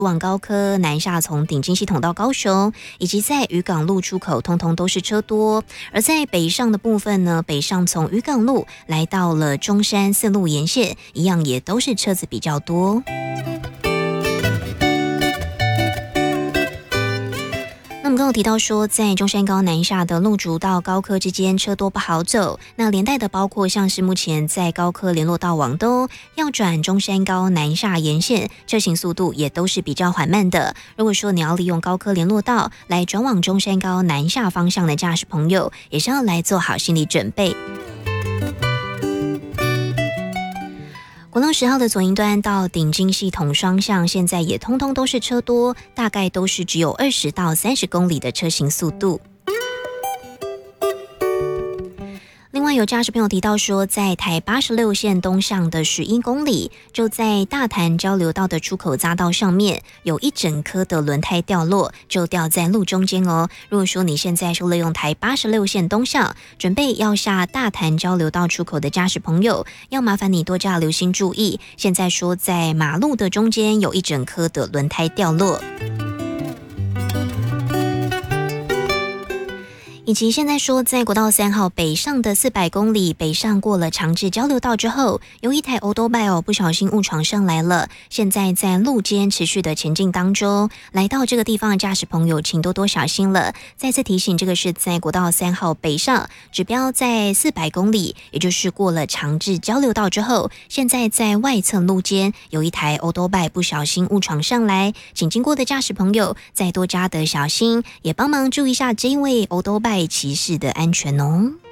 往高科南下，从顶金系统到高雄，以及在渔港路出口，通通都是车多。而在北上的部分呢，北上从渔港路来到了中山四路沿线，一样也都是车子比较多。那么刚刚提到说，在中山高南下的路竹到高科之间车多不好走，那连带的包括像是目前在高科联络道往东要转中山高南下沿线，车行速度也都是比较缓慢的。如果说你要利用高科联络道来转往中山高南下方向的驾驶朋友，也是要来做好心理准备。国道10号的左营端到顶金系统双向，现在也通通都是车多，大概都是只有20到30公里的车行速度。另外有驾驶朋友提到说，在台86线东向的11公里，就在大潭交流道的出口匝道上面，有一整颗的轮胎掉落，就掉在路中间哦。如果说你现在是利用台86线东向，准备要下大潭交流道出口的驾驶朋友，要麻烦你多加留心注意。现在说在马路的中间有一整颗的轮胎掉落。以及现在说，在国道3号北上的400公里，北上过了长治交流道之后，有一台欧多拜不小心误闯上来了，现在在路肩持续的前进当中。来到这个地方的驾驶朋友，请多多小心了。再次提醒，这个是在国道3号北上，指标在400公里，也就是过了长治交流道之后，现在在外侧路肩有一台欧多拜不小心误闯上来，请经过的驾驶朋友再多加的小心，也帮忙注意一下这一位欧多拜骑士的安全哦。